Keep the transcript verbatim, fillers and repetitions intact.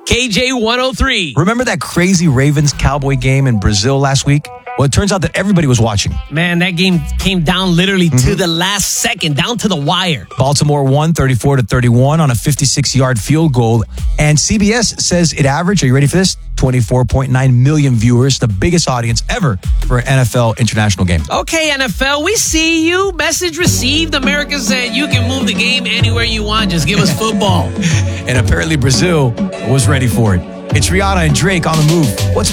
K J one oh three. Remember that crazy Ravens-Cowboy game in Brazil last week? Well, it turns out that everybody was watching. Man, that game came down literally mm-hmm. to the last second, down to the wire. Baltimore won thirty-four to thirty-one on a fifty-six yard field goal. And C B S says it averaged, are you ready for this? twenty-four point nine million viewers, the biggest audience ever for an N F L international game. Okay, N F L, we see you. Message received. America said you can move the game anywhere you want. Just give us football. And apparently Brazil was ready for it. It's Rihanna and Drake on the move. What's